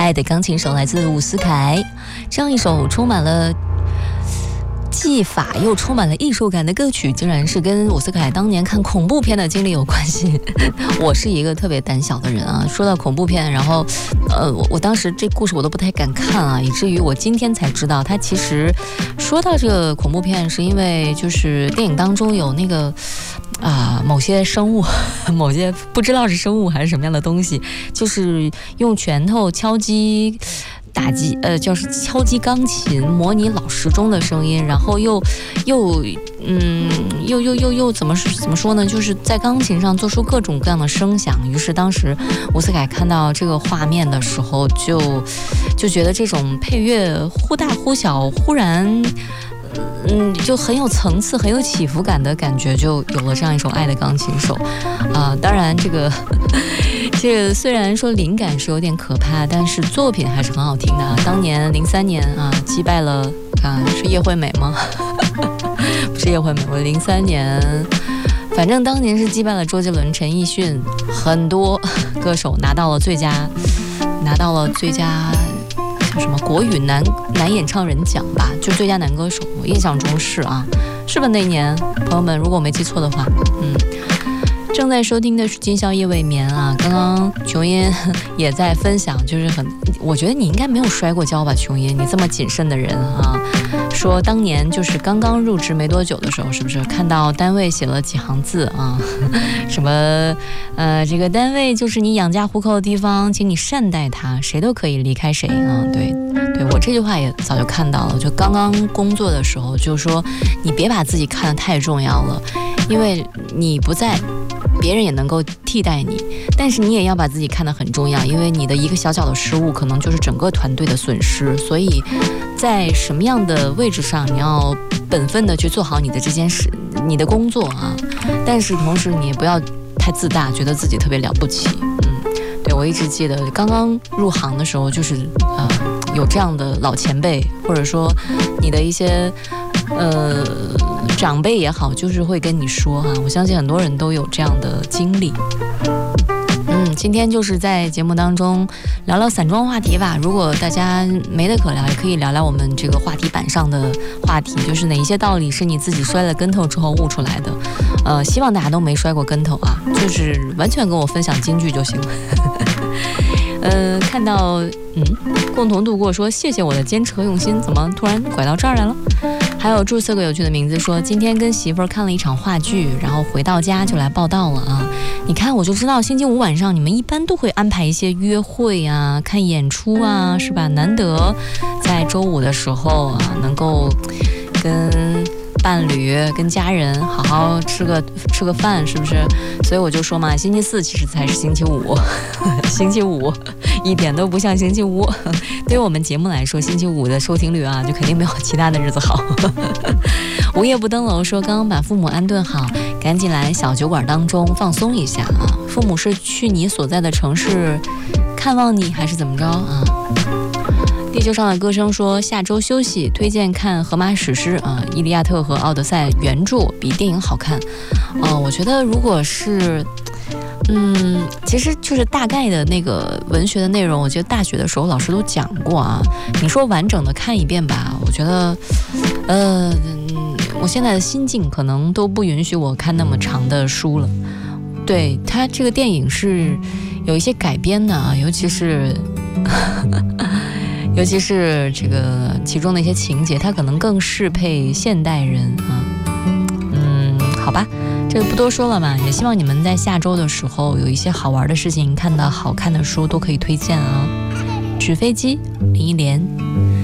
爱的钢琴手来自伍思凯，这样一首充满了技法又充满了艺术感的歌曲，竟然是跟伍思凯当年看恐怖片的经历有关系。我是一个特别胆小的人啊，说到恐怖片，然后我当时这故事我都不太敢看啊，以至于我今天才知道，他其实说到这个恐怖片，是因为就是电影当中有那个某些生物，某些不知道是生物还是什么样的东西，就是用拳头敲击打击就是敲击钢琴，模拟老时钟的声音，然后又怎么说呢？就是在钢琴上做出各种各样的声响。于是当时伍思凯看到这个画面的时候，就觉得这种配乐忽大忽小，忽然就很有层次、很有起伏感的感觉，就有了这样一首《爱的钢琴手》当然这个虽然说灵感是有点可怕，但是作品还是很好听的。当年03年击败了是叶惠美吗？不是叶惠美，我03年，反正当年是击败了周杰伦、陈奕迅，很多歌手拿到了最佳叫什么国语男演唱人奖吧，就最佳男歌手，我印象中是吧？那年朋友们，如果我没记错的话，正在收听的是今宵夜未眠刚刚琼音也在分享，就是我觉得你应该没有摔过跤吧，琼音，你这么谨慎的人说当年就是刚刚入职没多久的时候，是不是看到单位写了几行字什么这个单位就是你养家糊口的地方，请你善待它，谁都可以离开谁对，我这句话也早就看到了，就刚刚工作的时候就说你别把自己看得太重要了，因为你不在别人也能够替代你，但是你也要把自己看得很重要，因为你的一个小小的失误可能就是整个团队的损失，所以在什么样的位置上你要本分的去做好你的这件事，你的工作但是同时你也不要太自大，觉得自己特别了不起。对，我一直记得刚刚入行的时候，就是有这样的老前辈，或者说你的一些长辈也好，就是会跟你说我相信很多人都有这样的经历。今天就是在节目当中聊聊散装话题吧，如果大家没得可聊，也可以聊聊我们这个话题板上的话题，就是哪一些道理是你自己摔了跟头之后悟出来的。希望大家都没摔过跟头就是完全跟我分享金句就行了。看到共同度过说谢谢我的坚持和用心，怎么突然拐到这儿来了？还有注册个有趣的名字说今天跟媳妇儿看了一场话剧，然后回到家就来报道了你看我就知道星期五晚上你们一般都会安排一些约会看演出是吧？难得在周五的时候能够跟伴侣跟家人好好吃个饭，是不是？所以我就说嘛，星期四其实才是星期五星期五一点都不像星期五。对于我们节目来说，星期五的收听率就肯定没有其他的日子好。无夜不登楼说刚刚把父母安顿好，赶紧来小酒馆当中放松一下父母是去你所在的城市看望你还是怎么着地球上的歌声说下周休息，推荐看荷马史诗伊利亚特和奥德赛原著比电影好看我觉得如果是其实就是大概的那个文学的内容，我觉得大学的时候老师都讲过你说完整的看一遍吧，我觉得我现在的心境可能都不允许我看那么长的书了。对，它这个电影是有一些改编的尤其是这个其中的一些情节，它可能更适配现代人好吧，这个不多说了嘛，也希望你们在下周的时候有一些好玩的事情，看到好看的书都可以推荐纸飞机林忆莲。